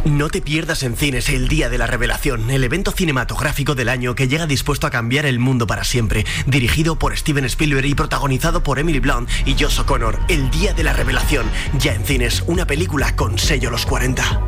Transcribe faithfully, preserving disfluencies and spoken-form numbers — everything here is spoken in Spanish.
No te pierdas en cines el Día de la Revelación, el evento cinematográfico del año que llega dispuesto a cambiar el mundo para siempre. Dirigido por Steven Spielberg y protagonizado por Emily Blunt y Josh O'Connor. El Día de la Revelación, ya en cines, una película con sello Los cuarenta.